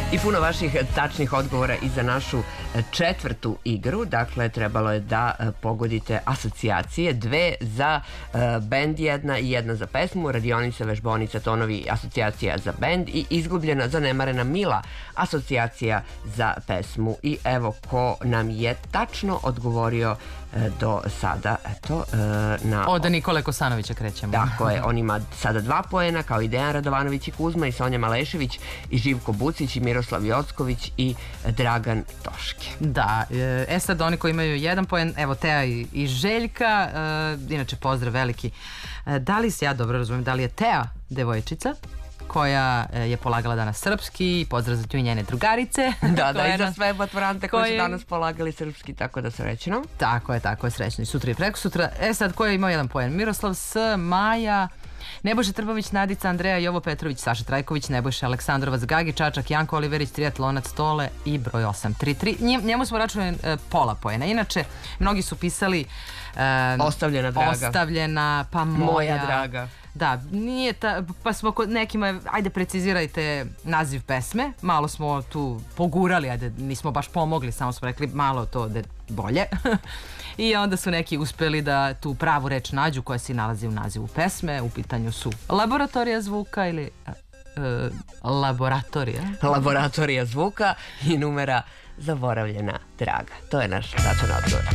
I puno vaših tačnih odgovora i za našu četvrtu igru. Dakle, trebalo je da pogodite asocijacije. 2 za bend, 1 i 1 za pesmu. Radionica, vežbonica, tonovi, asocijacija za bend. I izgubljena, zanemarena Mila, asocijacija za pesmu. I evo ko nam je tačno odgovorio do sada. Eto, od Nikole Kosanovića krećemo. Tako je, on ima sada 2 poena, kao i Dejan Radovanović i Kuzma i Sonja Malešević i Živko Bucić i Miroslav Jocković i Dragan Toške. Da, sad oni koji imaju 1 poen, evo Teja i Željka, inače pozdrav veliki. Da li se ja dobro razumijem, da li je Teja devojčica koja je polagala danas srpski, pozdrav za nju i njene drugarice. Da, i za sve matvarante koji su danas polagali srpski, tako da srećno. Tako je, srećno i sutra i preko sutra. Sad ko je imao 1 poen? Miroslav S, Maja, Nebojša Trbović, Nadica, Andreja, Jovo Petrović, Saša Trajković, Nebojša Aleksandrovac, Gagi Čačak, Janko Oliverić, Triatlonac, Tole i broj 833. Njemu smo računali pola poena. Inače, mnogi su pisali Ostavljena draga. Ostavljena, pa moja draga. Da, nije pa smo kod nekima, ajde precizirajte naziv pesme, malo smo tu pogurali, ajde nismo baš pomogli, samo smo rekli malo to da je bolje. I onda su neki uspeli da tu pravu reč nađu koja se nalazi u nazivu pesme. U pitanju su laboratorija zvuka ili laboratorija zvuka i numera zaboravljena draga. To je naš tačan odgovor.